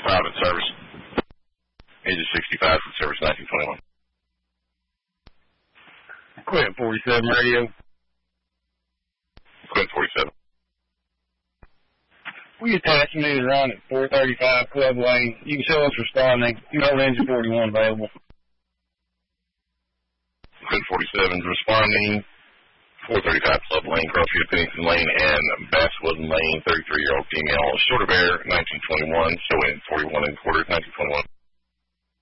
5 in service. Ages 65 from service 1921. Quint 47 radio. Quint 47. We attach me around at 435 Club Lane. You can show us responding. No engine 41 available. Quint 47 is responding. 435 Club Lane, Crossfield, Pennington Lane, and Basswood Lane. 33-year-old female, short of air, 1921. Show in 41 and quarters, 1921.